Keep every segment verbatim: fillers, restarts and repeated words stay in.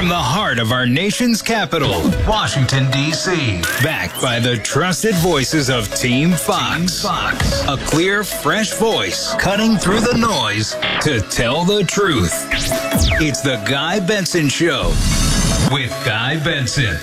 from the heart of our nation's capital, Washington, D C Backed by the trusted voices of Team Fox. Team Fox. A clear, fresh voice cutting through the noise to tell the truth. It's the Guy Benson Show with Guy Benson.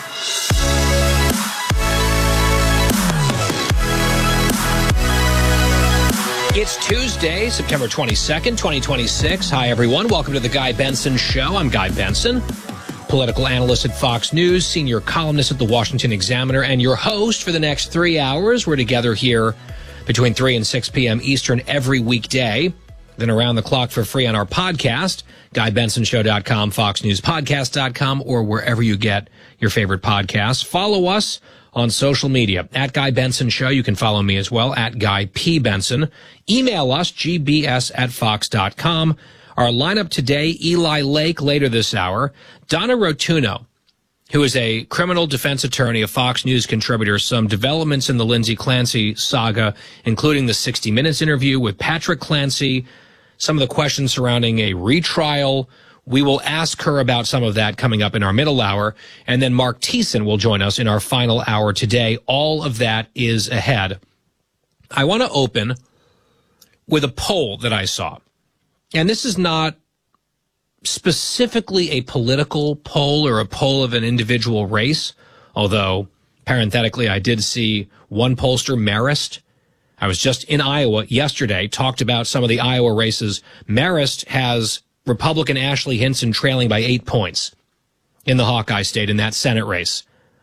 It's Tuesday, September twenty-second, twenty twenty-six. Hi, everyone. Welcome to the Guy Benson Show. I'm Guy Benson, political analyst at Fox News, senior columnist at the Washington Examiner, and your host for the next three hours. We're together here between three and six p.m. Eastern every weekday, then around the clock for free on our podcast, guy benson show dot com, fox news podcast dot com, or wherever you get your favorite podcasts. Follow us on social media, at Guy Benson Show. You can follow me as well, at Guy P. Benson. Email us, g b s at fox dot com. Our lineup today, Eli Lake later this hour. Donna Rotuno, who is a criminal defense attorney, a Fox News contributor. Some developments in the Lindsay Clancy saga, including the sixty minutes interview with Patrick Clancy, some of the questions surrounding a retrial. We will ask her about some of that coming up in our middle hour. And then Mark Thiessen will join us in our final hour today. All of that is ahead. I want to open with a poll that I saw. And this is not specifically a political poll or a poll of an individual race, although parenthetically, I did see one pollster, Marist. I was just in Iowa yesterday, talked about some of the Iowa races. Marist has Republican Ashley Hinson trailing by eight points in the Hawkeye state in that Senate race.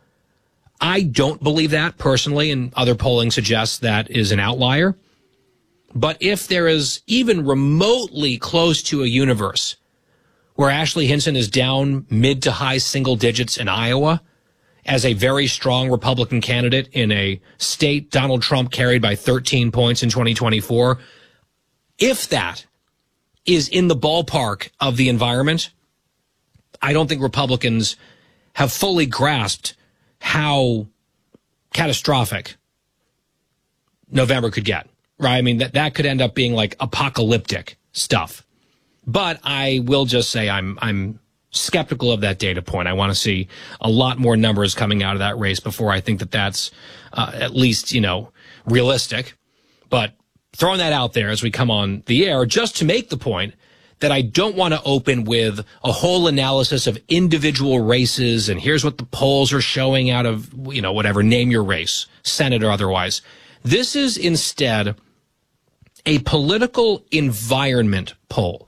I don't believe that personally, and other polling suggests that is an outlier. But if there is even remotely close to a universe where Ashley Hinson is down mid to high single digits in Iowa as a very strong Republican candidate in a state Donald Trump carried by thirteen points in twenty twenty-four, if that is in the ballpark of the environment, I don't think Republicans have fully grasped how catastrophic November could get, right? I mean, that, that could end up being like apocalyptic stuff. But I will just say I'm I'm skeptical of that data point. I want to see a lot more numbers coming out of that race before I think that that's uh, at least, you know, realistic. But throwing that out there as we come on the air, just to make the point that I don't want to open with a whole analysis of individual races and here's what the polls are showing out of, you know, whatever, name your race, Senate or otherwise. This is instead a political environment poll.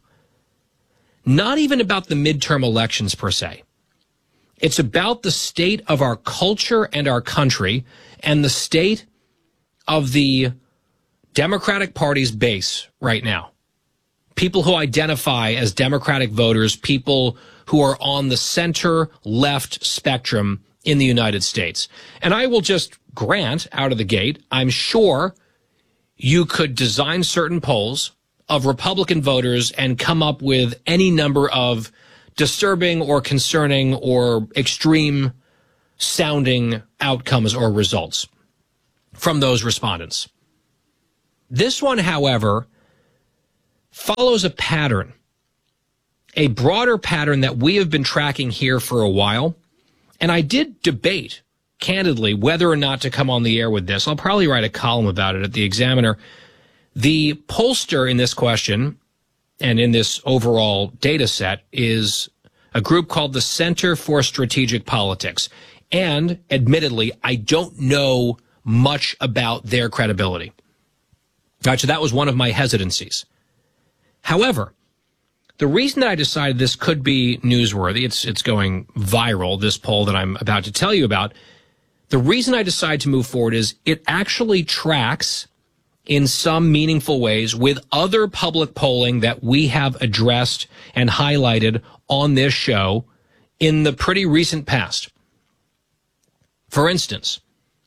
Not even about the midterm elections per se. It's about the state of our culture and our country and the state of the Democratic Party's base right now. People who identify as Democratic voters, people who are on the center-left spectrum in the United States. And I will just grant out of the gate, I'm sure you could design certain polls of Republican voters and come up with any number of disturbing or concerning or extreme sounding outcomes or results from those respondents. This one, however, follows a pattern, a broader pattern that we have been tracking here for a while. And I did debate, candidly, whether or not to come on the air with this. I'll probably write a column about it at the Examiner. The pollster in this question and in this overall data set is a group called the Center for Strategic Politics. And admittedly, I don't know much about their credibility. Right, so that was one of my hesitancies. However, the reason that I decided this could be newsworthy, it's it's going viral, this poll that I'm about to tell you about, the reason I decided to move forward is it actually tracks in some meaningful ways with other public polling that we have addressed and highlighted on this show in the pretty recent past. For instance,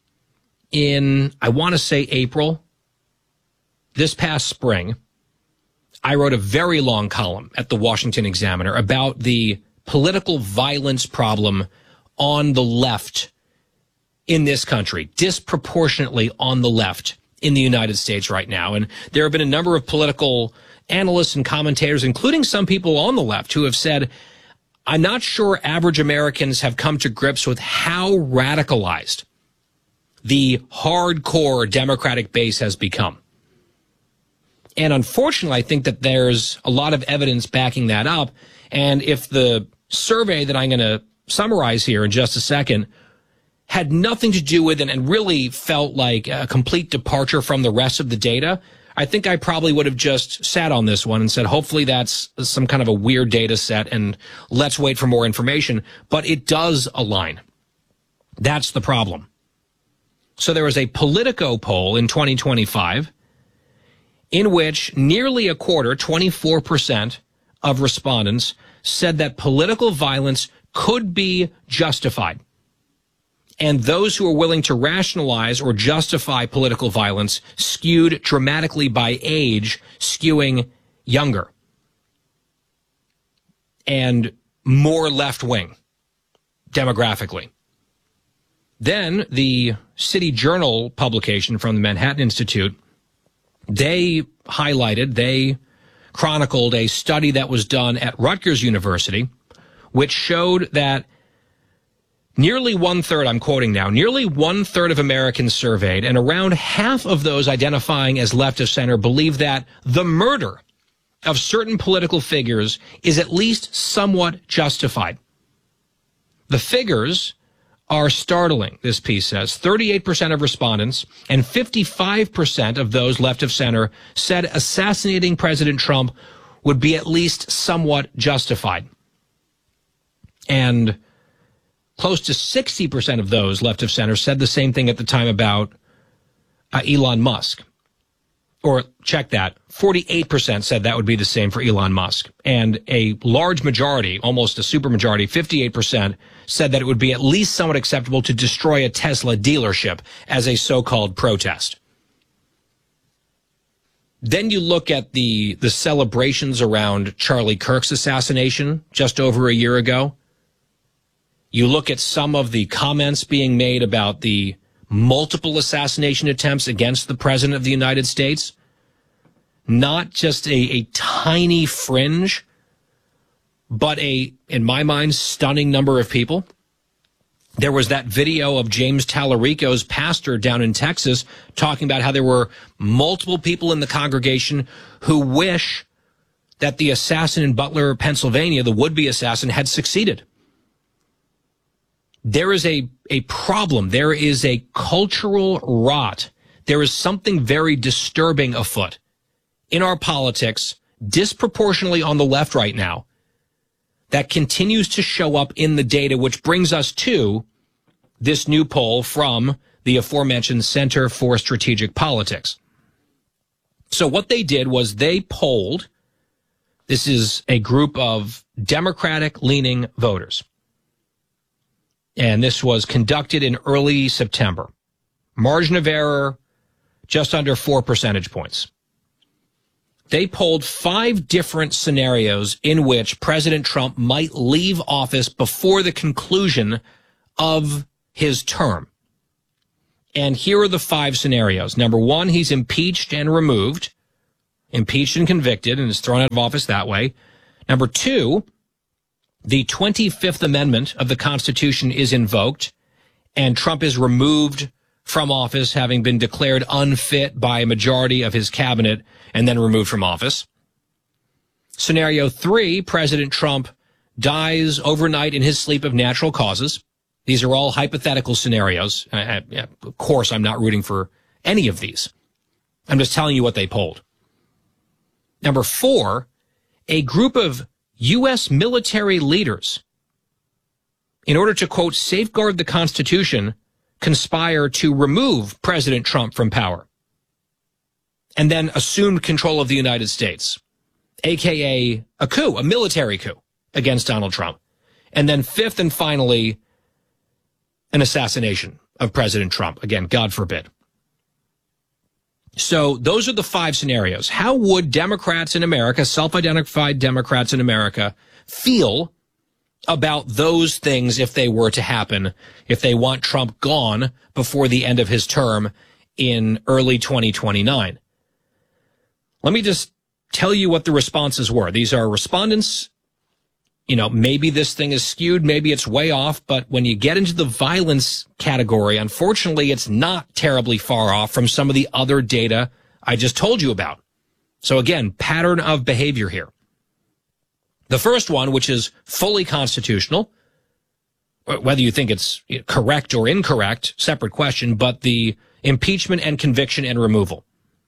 in, I want to say April, this past spring, I wrote a very long column at the Washington Examiner about the political violence problem on the left in this country, disproportionately on the left in the United States right now. And there have been a number of political analysts and commentators, including some people on the left, who have said, I'm not sure average Americans have come to grips with how radicalized the hardcore Democratic base has become. And unfortunately, I think that there's a lot of evidence backing that up. And if the survey that I'm going to summarize here in just a second had nothing to do with it and really felt like a complete departure from the rest of the data, I think I probably would have just sat on this one and said, hopefully that's some kind of a weird data set and let's wait for more information. But it does align. That's the problem. So there was a Politico poll in twenty twenty-five in which nearly a quarter, twenty-four percent of respondents said that political violence could be justified. And those who are willing to rationalize or justify political violence skewed dramatically by age, skewing younger and more left-wing demographically. Then the City Journal publication from the Manhattan Institute, they highlighted, they chronicled a study that was done at Rutgers University, which showed that nearly one-third, I'm quoting now, nearly one-third of Americans surveyed, and around half of those identifying as left of center believe that the murder of certain political figures is at least somewhat justified. The figures are startling, this piece says. thirty-eight percent of respondents and fifty-five percent of those left of center said assassinating President Trump would be at least somewhat justified. And close to sixty percent of those left of center said the same thing at the time about uh, Elon Musk. Or check that, forty-eight percent said that would be the same for Elon Musk. And a large majority, almost a supermajority, fifty-eight percent, said that it would be at least somewhat acceptable to destroy a Tesla dealership as a so-called protest. Then you look at the, the celebrations around Charlie Kirk's assassination just over a year ago. You look at some of the comments being made about the multiple assassination attempts against the President of the United States. Not just a, a tiny fringe, but a, in my mind, stunning number of people. There was that video of James Tallarico's pastor down in Texas talking about how there were multiple people in the congregation who wish that the assassin in Butler, Pennsylvania, the would-be assassin, had succeeded. There is a, a problem. There is a cultural rot. There is something very disturbing afoot in our politics, disproportionately on the left right now, that continues to show up in the data, which brings us to this new poll from the aforementioned Center for Strategic Politics. So what they did was they polled, this is a group of Democratic-leaning voters, and this was conducted in early September. Margin of error, just under four percentage points. They polled five different scenarios in which President Trump might leave office before the conclusion of his term. And here are the five scenarios. Number one, he's impeached and removed, impeached and convicted, and is thrown out of office that way. Number two, the twenty-fifth Amendment of the Constitution is invoked, and Trump is removed from office, having been declared unfit by a majority of his cabinet and then removed from office. Scenario three, President Trump dies overnight in his sleep of natural causes. These are all hypothetical scenarios. I, I, of course, I'm not rooting for any of these. I'm just telling you what they polled. Number four, a group of U S military leaders, in order to, quote, safeguard the Constitution, conspire to remove President Trump from power and then assumed control of the United States, a k a a coup, a military coup against Donald Trump. And then fifth and finally, an assassination of President Trump. Again, God forbid. So those are the five scenarios. How would Democrats in America, self-identified Democrats in America, feel about those things if they were to happen, if they want Trump gone before the end of his term in early twenty twenty-nine? Let me just tell you what the responses were. These are respondents you know, maybe this thing is skewed, maybe it's way off, but when you get into the violence category, unfortunately, it's not terribly far off from some of the other data I just told you about. So again, pattern of behavior here. The first one, which is fully constitutional, whether you think it's correct or incorrect, separate question, but the impeachment and conviction and removal.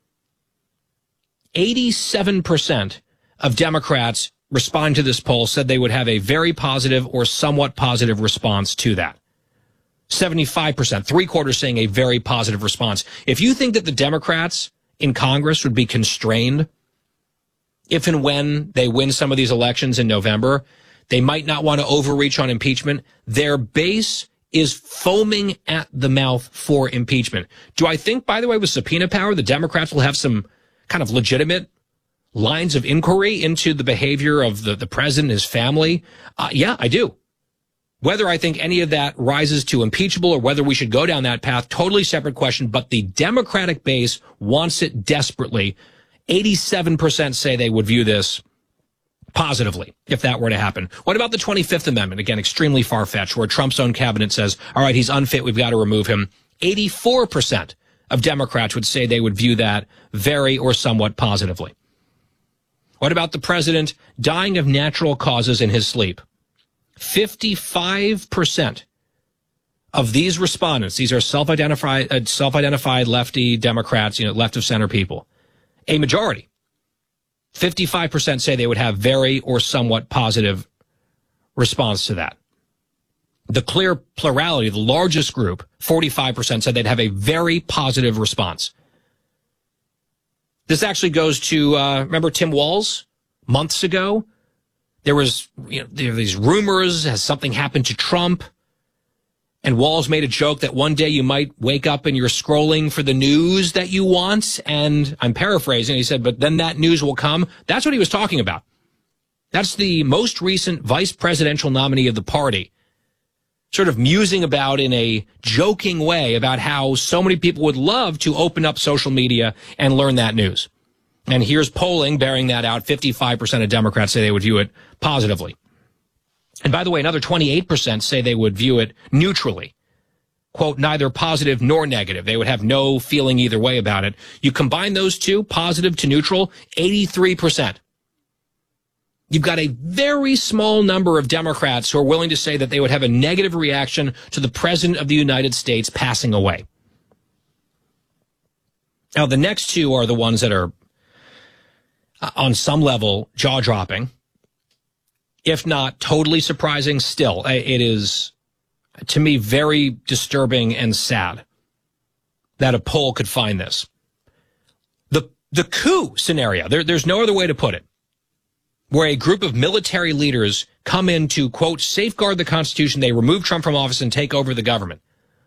eighty-seven percent of Democrats responding to this poll said they would have a very positive or somewhat positive response to that. seventy-five percent, three quarters saying a very positive response. If you think that the Democrats in Congress would be constrained if and when they win some of these elections in November, they might not want to overreach on impeachment. Their base is foaming at the mouth for impeachment. Do I think, by the way, with subpoena power, the Democrats will have some kind of legitimate lines of inquiry into the behavior of the, the president, his family? Uh, yeah, I do. Whether I think any of that rises to impeachable or whether we should go down that path, totally separate question. But the Democratic base wants it desperately. eighty-seven percent say they would view this positively if that were to happen. What about the twenty-fifth Amendment? Again, extremely far-fetched, where Trump's own cabinet says, all right, he's unfit, we've got to remove him. eighty-four percent of Democrats would say they would view that very or somewhat positively. What about the president dying of natural causes in his sleep? fifty-five percent of these respondents, these are self-identified, uh, self-identified lefty Democrats, you know, left of center people, a majority, fifty-five percent say they would have very or somewhat positive response to that. The clear plurality, the largest group, forty-five percent said they'd have a very positive response. This actually goes to, uh, remember Tim Walz months ago? There was, you know, there were these rumors, has something happened to Trump? And Walz made a joke that one day you might wake up and you're scrolling for the news that you want. And I'm paraphrasing. He said, but then that news will come. That's what he was talking about. That's the most recent vice presidential nominee of the party, sort of musing about in a joking way about how so many people would love to open up social media and learn that news. And here's polling bearing that out. fifty-five percent of Democrats say they would view it positively. And by the way, another twenty-eight percent say they would view it neutrally. Quote, neither positive nor negative. They would have no feeling either way about it. You combine those two, positive to neutral, eighty-three percent. You've got a very small number of Democrats who are willing to say that they would have a negative reaction to the president of the United States passing away. Now, the next two are the ones that are, uh, on some level, jaw-dropping. If not totally surprising, still, it is, to me, very disturbing and sad that a poll could find this. The the coup scenario, there, there's no other way to put it, where a group of military leaders come in to, quote, safeguard the Constitution, they remove Trump from office and take over the government.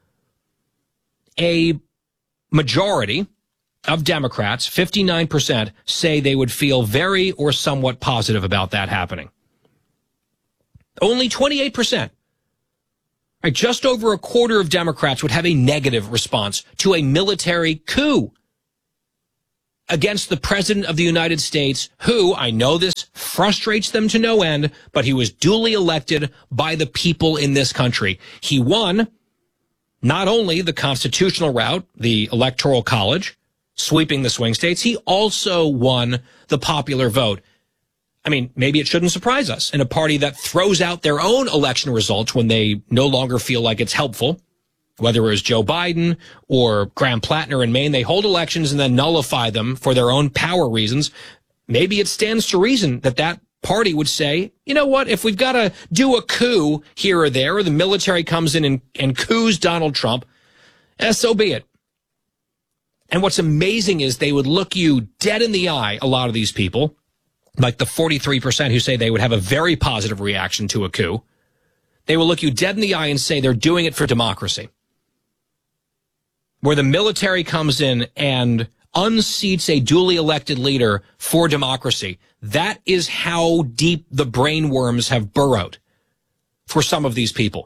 A majority of Democrats, fifty-nine percent, say they would feel very or somewhat positive about that happening. Only twenty-eight percent, right, just over a quarter of Democrats would have a negative response to a military coup against the president of the United States, who, I know this frustrates them to no end, but he was duly elected by the people in this country. He won not only the constitutional route, the Electoral College, sweeping the swing states, he also won the popular vote. I mean, maybe it shouldn't surprise us in a party that throws out their own election results when they no longer feel like it's helpful. Whether it was Joe Biden or Graham Plattner in Maine, they hold elections and then nullify them for their own power reasons. Maybe it stands to reason that that party would say, you know what, if we've got to do a coup here or there, or the military comes in and, and coups Donald Trump, eh, so be it. And what's amazing is they would look you dead in the eye, a lot of these people, like the forty-three percent who say they would have a very positive reaction to a coup. They will look you dead in the eye and say they're doing it for democracy. Where the military comes in and unseats a duly elected leader for democracy. That is how deep the brain worms have burrowed for some of these people.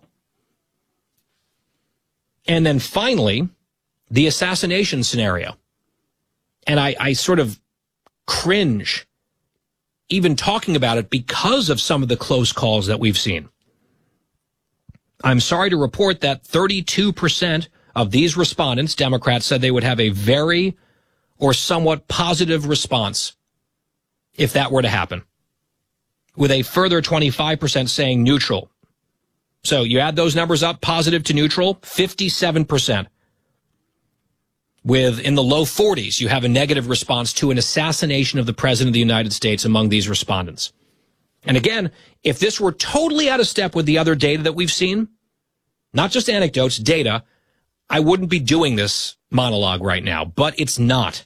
And then finally, the assassination scenario. And I, I sort of cringe even talking about it because of some of the close calls that we've seen. I'm sorry to report that thirty-two percent of these respondents, Democrats, said they would have a very or somewhat positive response if that were to happen, with a further twenty-five percent saying neutral. So you add those numbers up, positive to neutral, fifty-seven percent. With in the low forties, you have a negative response to an assassination of the President of the United States among these respondents. And again, if this were totally out of step with the other data that we've seen, not just anecdotes, data, I wouldn't be doing this monologue right now, but it's not.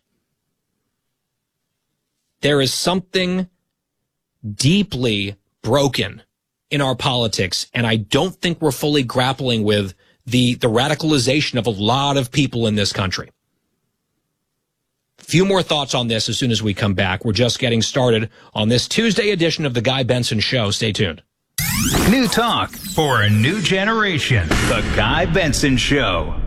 There is something deeply broken in our politics, and I don't think we're fully grappling with the, the radicalization of a lot of people in this country. Few more thoughts on this as soon as we come back. We're just getting started on this Tuesday edition of The Guy Benson Show. Stay tuned. New talk for a new generation. The Guy Benson Show.